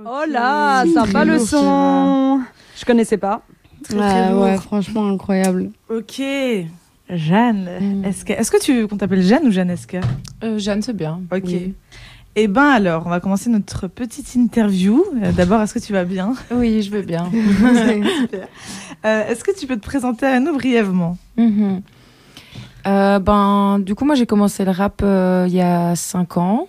Oh là, sympa le son. Je connaissais pas. Très lourd. Ouais, franchement incroyable. Ok. Jeanne, est-ce que qu'on t'appelle Jeanne ou Jeanne Esca? Jeanne, c'est bien. Ok. Oui. Eh ben alors, on va commencer notre petite interview. D'abord, est-ce que tu vas bien? Oui, je vais bien. Super. Est-ce que tu peux te présenter à nous brièvement? Du coup, moi, j'ai commencé le rap il y a 5 ans.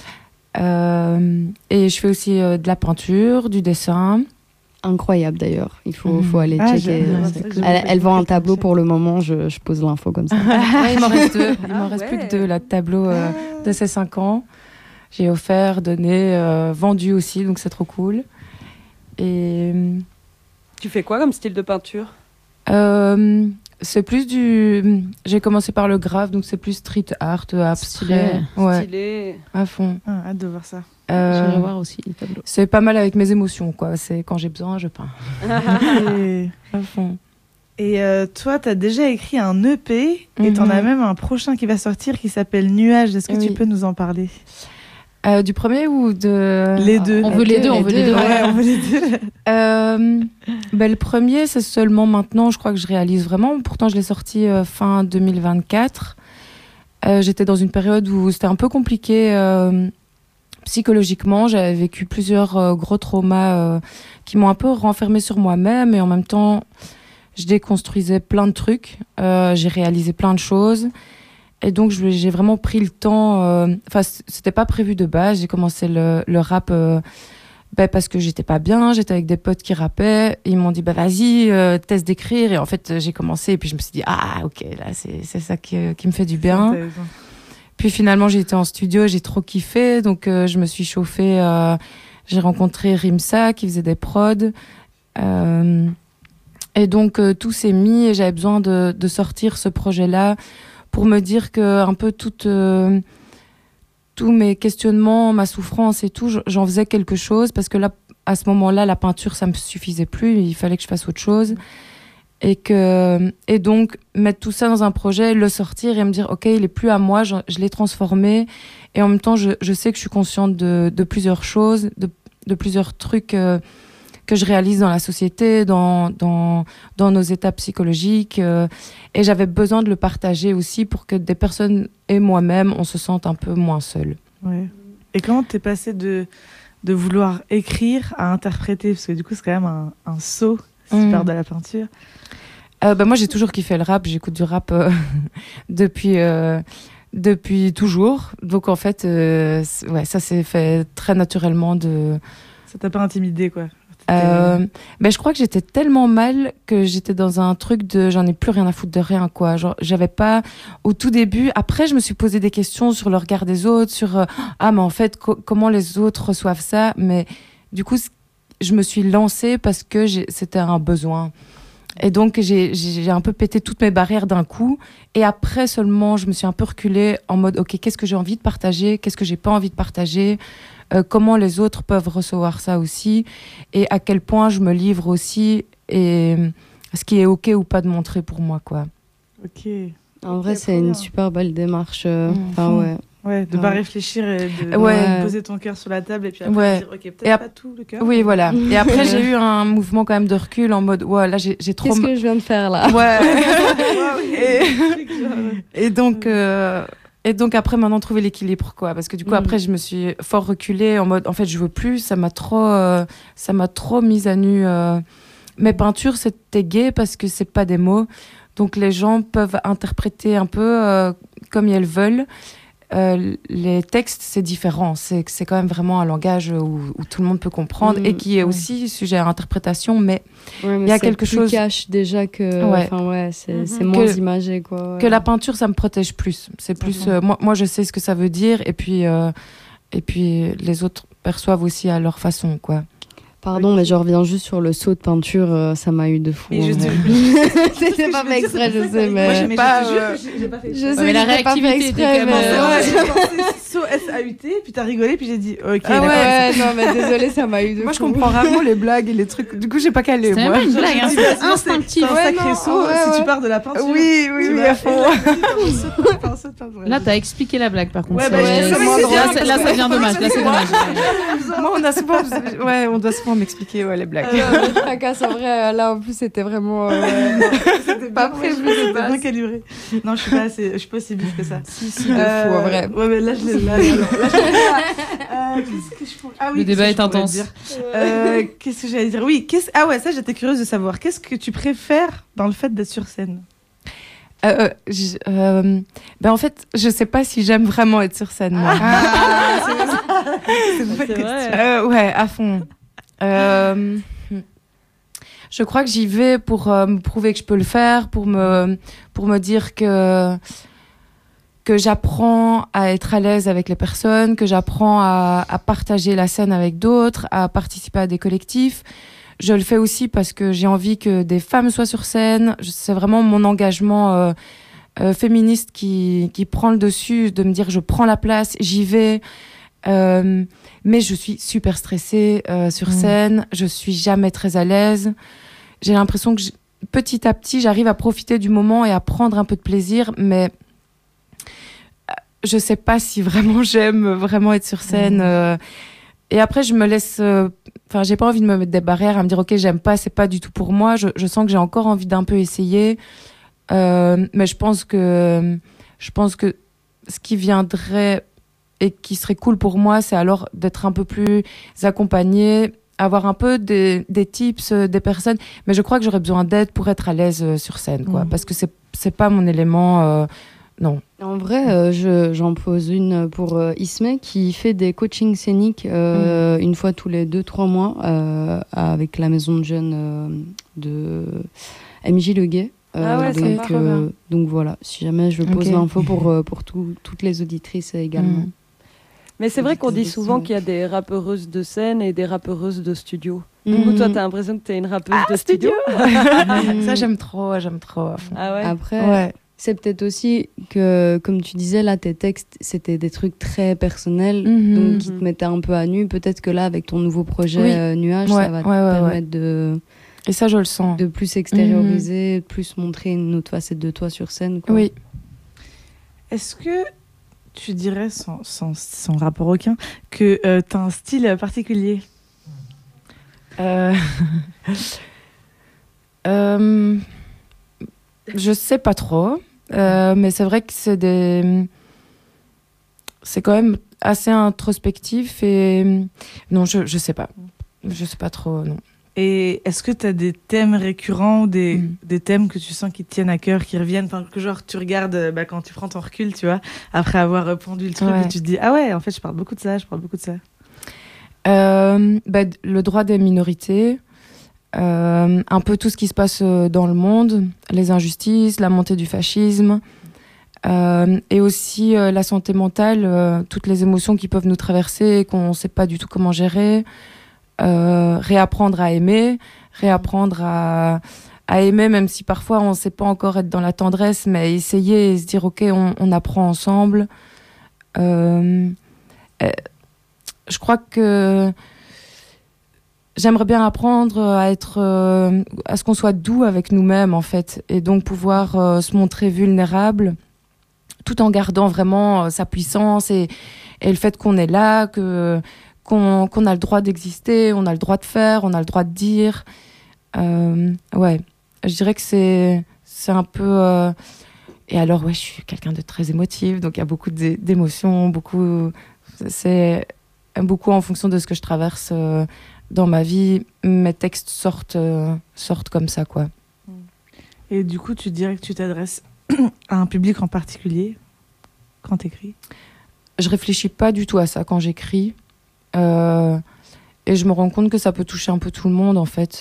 Et je fais aussi de la peinture, du dessin. Incroyable d'ailleurs, il faut aller checker. Elle vend un tableau pour le moment, je pose l'info comme ça. Ouais, il m'en reste 2. Il m'en reste plus que 2 là, de tableaux de ces 5 ans. J'ai offert, donné, vendu aussi, donc c'est trop cool. Et tu fais quoi comme style de peinture? C'est plus du... J'ai commencé par le graphe, donc c'est plus street art, abstrait. Ouais. Stylé. À fond. Hâte de voir ça. J'irai voir aussi les tableaux. C'est pas mal avec mes émotions, quoi. C'est quand j'ai besoin, je peins. À fond. Et toi, t'as déjà écrit un EP et t'en as même un prochain qui va sortir qui s'appelle Nuages. Est-ce que tu peux nous en parler? Du premier ou de... Les deux. On veut les deux. Ouais, on veut les deux. Le premier, c'est seulement maintenant, je crois que je réalise vraiment. Pourtant, je l'ai sorti fin 2024. J'étais dans une période où c'était un peu compliqué psychologiquement. J'avais vécu plusieurs gros traumas qui m'ont un peu renfermée sur moi-même. Et en même temps, je déconstruisais plein de trucs. J'ai réalisé plein de choses. Et donc, j'ai vraiment pris le temps... Enfin, c'était pas prévu de base. J'ai commencé le rap parce que j'étais pas bien. J'étais avec des potes qui rappaient. Et ils m'ont dit, vas-y, teste d'écrire. Et en fait, j'ai commencé. Et puis, je me suis dit, ok, là, c'est ça qui me fait du bien. Puis, finalement, j'ai été en studio. J'ai trop kiffé. Donc, je me suis chauffée. J'ai rencontré Rimsa qui faisait des prods. Et donc, tout s'est mis. Et j'avais besoin de sortir ce projet-là pour me dire que un peu tous mes questionnements, ma souffrance et tout, j'en faisais quelque chose parce que là, à ce moment-là, la peinture, ça me suffisait plus. Il fallait que je fasse autre chose. Et donc, mettre tout ça dans un projet, le sortir et me dire, OK, il est plus à moi, je l'ai transformé. Et en même temps, je sais que je suis consciente de plusieurs choses, de plusieurs trucs que je réalise dans la société, dans nos états psychologiques. Et j'avais besoin de le partager aussi pour que des personnes et moi-même, on se sente un peu moins seuls. Ouais. Et comment t'es passée de vouloir écrire à interpréter? Parce que du coup, c'est quand même un saut si tu pars de la peinture. Moi, j'ai toujours kiffé le rap. J'écoute du rap depuis toujours. Donc, en fait, ça s'est fait très naturellement. Ça t'a pas intimidé, quoi? Je crois que j'étais tellement mal que j'étais dans un truc de j'en ai plus rien à foutre de rien, quoi. Genre, j'avais pas au tout début. Après, je me suis posé des questions sur le regard des autres, sur mais en fait comment les autres reçoivent ça. Mais du coup, je me suis lancée parce que c'était un besoin. Et donc j'ai un peu pété toutes mes barrières d'un coup. Et après seulement, je me suis un peu reculée en mode ok, qu'est-ce que j'ai envie de partager, qu'est-ce que j'ai pas envie de partager. Comment les autres peuvent recevoir ça aussi et à quel point je me livre aussi et ce qui est ok ou pas de montrer pour moi, quoi. Ok. En vrai, c'est une super belle démarche. Ouais, de pas réfléchir et de poser ton cœur sur la table et puis après dire ok, peut-être pas tout le cœur. Oui, voilà. Et après, j'ai eu un mouvement quand même de recul en mode là, j'ai trop... Qu'est-ce que je viens de faire là? Et donc après maintenant trouver l'équilibre, quoi, parce que du coup après je me suis fort reculée en mode en fait je veux plus, ça m'a trop mise à nu. Mes peintures c'était gay parce que c'est pas des mots, donc les gens peuvent interpréter un peu comme ils veulent. Les textes c'est différent, c'est quand même vraiment un langage où tout le monde peut comprendre et qui est aussi sujet à interprétation, mais il y a quelque chose qui cache déjà que c'est moins imagé, quoi. Que la peinture ça me protège plus, c'est plus moi je sais ce que ça veut dire et puis les autres perçoivent aussi à leur façon, quoi. Pardon, mais je reviens juste sur le saut de peinture, ça m'a eu de fou. Mais c'était pas fait exprès, je sais, mais. Moi, j'ai pas fait. Je sais mais la que c'était pas fait réactivité était exprès, quand même. J'ai pensé saut S-A-U-T, puis t'as rigolé, puis j'ai dit ok. Ah ouais, non, mais désolé, ça m'a eu de fou. Moi, je comprends rarement les blagues et les trucs. Du coup, j'ai pas calé. C'est Moi. même une blague, hein, c'est instinctif. C'est un sacré saut si tu pars de la peinture. Oui, à fond. Là, t'as expliqué la blague, par contre. Ouais, Là, ça devient dommage. Là, c'est dommage. Moi, on doit souvent m'expliquer les blagues. Fracasse, en vrai, là, en plus, c'était vraiment. C'était pas prévu, c'était bien calibré. Non, je suis pas aussi vite que ça. Si, de fou, en vrai. Ouais, mais là, je l'ai. Qu'est-ce que je pourrais... Ah oui, le débat est intense. Qu'est-ce que j'allais dire? Oui, ah ouais, ça, j'étais curieuse de savoir. Qu'est-ce que tu préfères dans le fait d'être sur scène? En fait, je sais pas si j'aime vraiment être sur scène. Moi. C'est une bonne question. Ouais, à fond. Je crois que j'y vais pour me prouver que je peux le faire, pour me dire que j'apprends à être à l'aise avec les personnes, que j'apprends à partager la scène avec d'autres, à participer à des collectifs. Je le fais aussi parce que j'ai envie que des femmes soient sur scène. C'est vraiment mon engagement féministe qui prend le dessus, de me dire je prends la place, j'y vais. Mais je suis super stressée sur scène, je suis jamais très à l'aise. J'ai l'impression que petit à petit, j'arrive à profiter du moment et à prendre un peu de plaisir, mais je sais pas si vraiment j'aime vraiment être sur scène. Et après, je me laisse... j'ai pas envie de me mettre des barrières, à me dire, OK, j'aime pas, c'est pas du tout pour moi. Je sens que j'ai encore envie d'un peu essayer. Mais je pense que ce qui viendrait et qui serait cool pour moi, c'est alors d'être un peu plus accompagnée, avoir un peu des tips des personnes. Mais je crois que j'aurais besoin d'aide pour être à l'aise sur scène, quoi. Parce que c'est pas mon élément... non. En vrai, j'en pose une pour Ismay qui fait des coachings scéniques une fois tous les 2-3 mois avec la maison de jeunes de MJ Le Guay. Donc voilà, si jamais je pose l'info pour toutes les auditrices également. Mais c'est vrai qu'on dit souvent qu'il y a des rappeuses de scène et des rappeuses de studio. Du coup, toi, t'as l'impression que t'es une rappeuse de studio. Ça, j'aime trop. À fond. Ah ouais. Après, c'est peut-être aussi que, comme tu disais, là, tes textes, c'était des trucs très personnels, donc qui te mettaient un peu à nu. Peut-être que là, avec ton nouveau projet Nuage, ça va te permettre de... Et ça, je le sens. De plus extérioriser, de plus montrer une autre facette de toi sur scène, quoi. Oui. Est-ce que tu dirais, sans rapport aucun, que t'as un style particulier? Je sais pas trop, mais c'est vrai que c'est quand même assez introspectif et non, je sais pas. Je sais pas trop, non. Et est-ce que tu as des thèmes récurrents, des thèmes que tu sens qui te tiennent à cœur, qui reviennent, enfin que genre tu regardes quand tu prends ton recul, tu vois, après avoir pondu le truc, et tu te dis ah ouais, en fait je parle beaucoup de ça. Le droit des minorités, un peu tout ce qui se passe dans le monde, les injustices, la montée du fascisme, et aussi la santé mentale, toutes les émotions qui peuvent nous traverser et qu'on ne sait pas du tout comment gérer. Réapprendre à aimer, réapprendre à aimer, même si parfois on ne sait pas encore être dans la tendresse, mais essayer et se dire ok, on apprend ensemble. Je crois que j'aimerais bien apprendre à ce qu'on soit doux avec nous-mêmes en fait, et donc pouvoir se montrer vulnérable tout en gardant vraiment sa puissance et le fait qu'on est là, qu'on a le droit d'exister, on a le droit de faire, on a le droit de dire. Je dirais que c'est un peu... Et alors, je suis quelqu'un de très émotif, donc il y a beaucoup d'émotions, c'est beaucoup en fonction de ce que je traverse dans ma vie. Mes textes sortent comme ça, quoi. Et du coup, tu dirais que tu t'adresses à un public en particulier quand t'écris? Je réfléchis pas du tout à ça quand j'écris. Et je me rends compte que ça peut toucher un peu tout le monde en fait.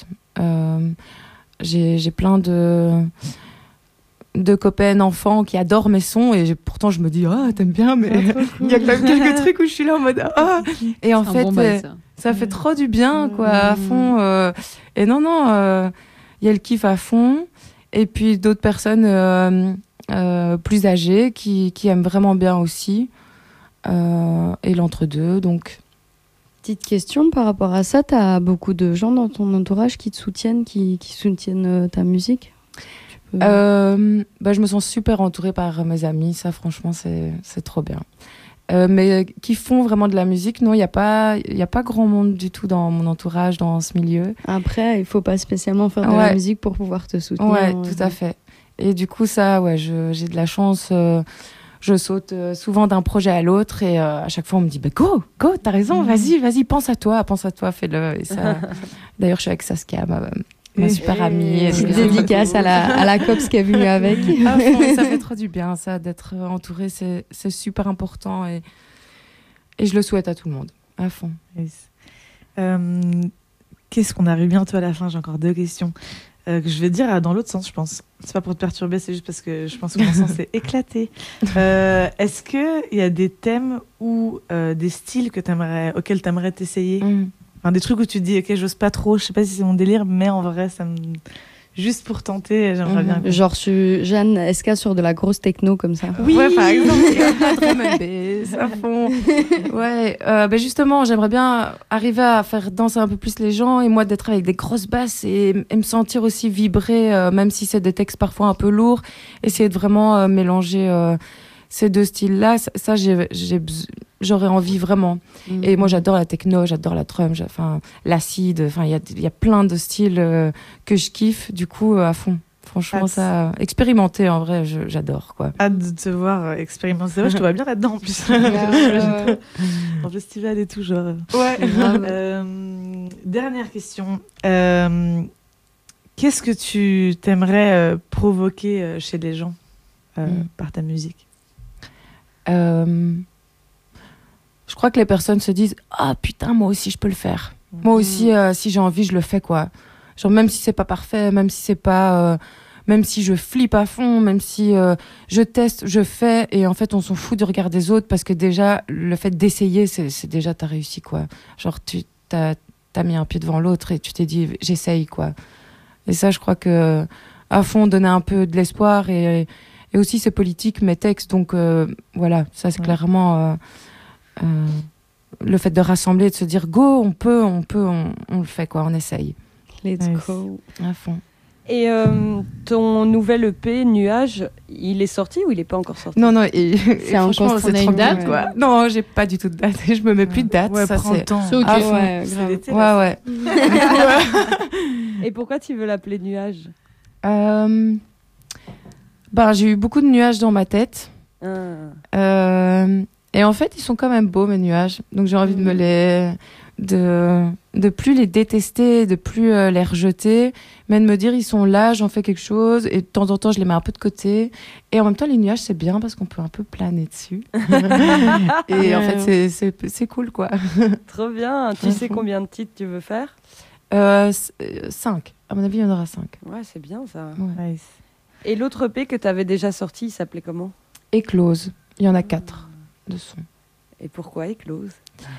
J'ai plein de copains enfants qui adorent mes sons et pourtant je me dis t'aimes bien, mais il y a quand même quelques trucs où je suis là en mode et en fait Ça fait trop du bien, quoi, à fond. Et non, il y a le kiff à fond. Et puis d'autres personnes plus âgées qui aiment vraiment bien aussi. Et l'entre-deux, donc... Petite question par rapport à ça, tu as beaucoup de gens dans ton entourage qui te soutiennent, qui soutiennent ta musique? Je me sens super entourée par mes amis, ça franchement c'est trop bien. Mais qui font vraiment de la musique, non, il n'y a pas grand monde du tout dans mon entourage, dans ce milieu. Après, il faut pas spécialement faire de la musique pour pouvoir te soutenir. Ouais, tout à fait. Et du coup, ça, j'ai de la chance. Je saute souvent d'un projet à l'autre et à chaque fois on me dit go, t'as raison, vas-y, pense à toi, fais-le. Et ça... D'ailleurs, je suis avec Saskia, ma super amie. Petite dédicace à la copse qui est venue avec. À fond, ça fait trop du bien, ça, d'être entourée, c'est super important et je le souhaite à tout le monde, à fond. Yes. Qu'est-ce qu'on arrive bientôt à la fin? J'ai encore 2 questions. Que je vais dire dans l'autre sens, je pense. C'est pas pour te perturber, c'est juste parce que je pense que mon sens est éclaté. Est-ce qu'il y a des thèmes ou des styles auxquels tu aimerais t'essayer? Enfin, des trucs où tu te dis, ok, j'ose pas trop, je sais pas si c'est mon délire, mais en vrai, juste pour tenter, j'aimerais bien. Genre, Jeanne SK sur de la grosse techno comme ça. Oui, ouais, par exemple. Drum and bass, à fond. Ouais, justement, j'aimerais bien arriver à faire danser un peu plus les gens et moi d'être avec des grosses basses et me sentir aussi vibrer, même si c'est des textes parfois un peu lourds. Essayer de vraiment mélanger ces 2 styles-là. Ça j'aurais envie vraiment. Et moi, j'adore la techno, j'adore la drum, l'acide. Il y a plein de styles que je kiffe, du coup, à fond. Franchement, ça, expérimenter, en vrai, j'adore, quoi. Hâte de te voir expérimenter. C'est vrai, je te vois bien là-dedans, en plus. En festival et tout, genre. Ouais. Dernière question. Qu'est-ce que tu t'aimerais provoquer chez les gens par ta musique? Je crois que les personnes se disent « Ah, putain, moi aussi, je peux le faire. Moi aussi, si j'ai envie, je le fais, quoi. » Genre, même si c'est pas parfait, même si c'est pas... même si je flippe à fond, même si je teste, je fais, et en fait, on s'en fout du regard des autres, parce que déjà, le fait d'essayer, c'est déjà, t'as réussi, quoi. Genre, t'as mis un pied devant l'autre, et tu t'es dit « J'essaye, quoi. » Et ça, je crois que, à fond, donner un peu de l'espoir, et aussi, c'est politique, mes textes, donc voilà, ça, c'est clairement... le fait de rassembler, de se dire go, on le fait, quoi, on essaye. Let's go. À fond. Et ton nouvel EP Nuages, il est sorti ou il est pas encore sorti? Non, c'est encore c'est une date, quoi. Non, j'ai pas du tout de date. Je me mets plus de date. Ouais, ça prends le temps. C'est ok. À fond. C'est l'été, ouais. Et pourquoi tu veux l'appeler Nuages? J'ai eu beaucoup de nuages dans ma tête. Et en fait, ils sont quand même beaux, mes nuages. Donc, j'ai envie de plus les détester, de plus les rejeter, mais de me dire, ils sont là, j'en fais quelque chose, et de temps en temps, je les mets un peu de côté. Et en même temps, les nuages, c'est bien parce qu'on peut un peu planer dessus. Et en fait, c'est cool, quoi. Trop bien. Tu sais combien de titres tu veux faire? 5. À mon avis, il y en aura 5. Ouais, c'est bien, ça. Ouais. Nice. Et l'autre EP que tu avais déjà sorti, il s'appelait comment? Éclose. Il y en a 4 de son. Et pourquoi Éclose?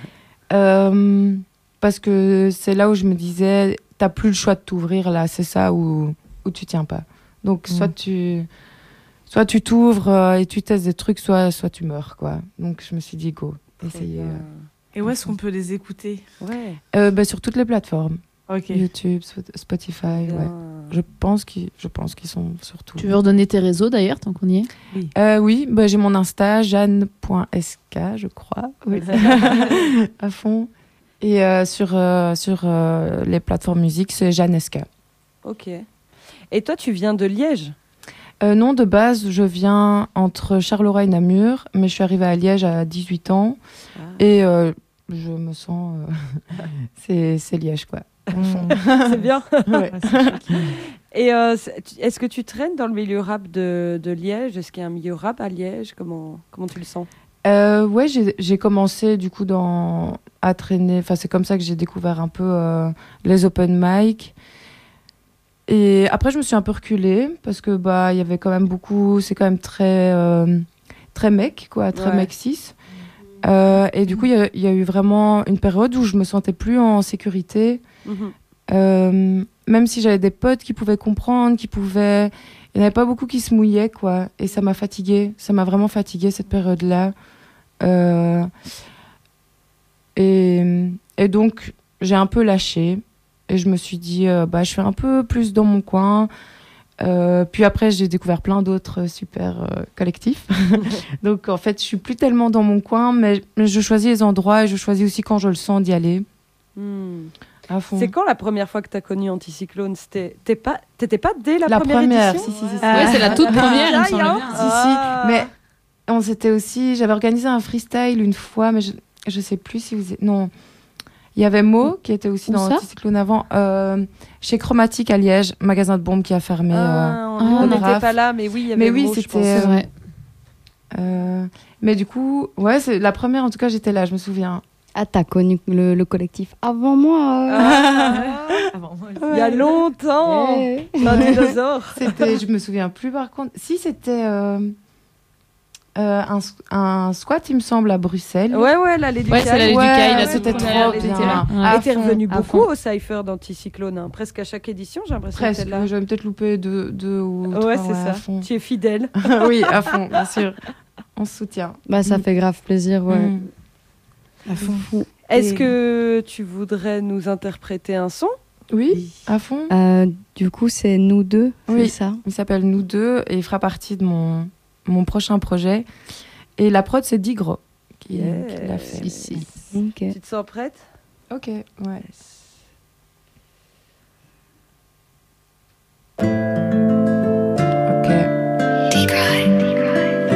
Parce que c'est là où je me disais, t'as plus le choix de t'ouvrir là, c'est ça où tu tiens pas. Donc soit tu t'ouvres et tu testes des trucs, soit tu meurs, quoi. Donc je me suis dit go, essayez. Et où est-ce qu'on peut les écouter? Sur toutes les plateformes. Okay. YouTube, Spotify, ouais. Je pense qu'ils sont sur tout. Tu veux redonner tes réseaux d'ailleurs, tant qu'on y est? Oui, j'ai mon Insta, jeanne.sk, je crois. Oui. À fond. Et sur les plateformes musique, c'est Jeanne SK. Ok. Et toi, tu viens de Liège? Non, de base, je viens entre Charleroi et Namur, mais je suis arrivée à Liège à 18 ans. Et je me sens... c'est Liège, quoi. C'est bien. Ouais. Et est-ce que tu traînes dans le milieu rap de Liège? Est-ce qu'il y a un milieu rap à Liège? Comment tu le sens? Ouais, j'ai commencé du coup à traîner. Enfin, c'est comme ça que j'ai découvert un peu les open mic. Et après, je me suis un peu reculée parce que il y avait quand même beaucoup. C'est quand même très mec, quoi, très mec cis. Et du coup, il y a eu vraiment une période où je me sentais plus en sécurité. Même si j'avais des potes qui pouvaient comprendre, il n'y en avait pas beaucoup qui se mouillaient, quoi. Et ça m'a fatiguée. Ça m'a vraiment fatiguée, cette période-là. Et donc, j'ai un peu lâché. Et je me suis dit, je fais un peu plus dans mon coin. Puis après, j'ai découvert plein d'autres super collectifs. Donc, en fait, je suis plus tellement dans mon coin, mais je choisis les endroits et je choisis aussi quand je le sens d'y aller. À fond. C'est quand la première fois que tu as connu Anticyclone? T'étais pas dès la première édition? Si. Ouais, c'est la toute première, il me semble bien. Si. Mais on s'était aussi... J'avais organisé un freestyle une fois, mais je sais plus si vous... Non. Il y avait Mo, qui était aussi dans Anticyclone avant, chez Chromatique à Liège, magasin de bombes qui a fermé. On n'était pas là, mais oui, il y avait Mo, c'était... je pense. C'est vrai. Mais du coup, ouais, c'est la première, en tout cas, j'étais là, je me souviens. Ah, t'as connu le collectif avant moi. Avant moi, il y a longtemps. Un dinosaure. Je me souviens plus par contre. Si, c'était un squat, il me semble, à Bruxelles. Ouais, l'allée du Caille. C'est l'allée du Caille, là, c'était trop bien. Et t'es revenu beaucoup au Cypher d'Anticyclone, hein. Presque à chaque édition, j'ai l'impression que t'es là. J'avais peut-être loupé deux ou trois. Ouais, c'est ça. Tu es fidèle. Oui, à fond, bien sûr. On se soutient. Ça fait grave plaisir, ouais. À fond. Est-ce que tu voudrais nous interpréter un son? Oui, à fond. Du coup, c'est Nous Deux, oui, c'est ça? Il s'appelle Nous Deux et il fera partie de mon prochain projet. Et la prod, c'est Digro qui l'a fait. Ici. Okay. Tu te sens prête? Ok, ouais.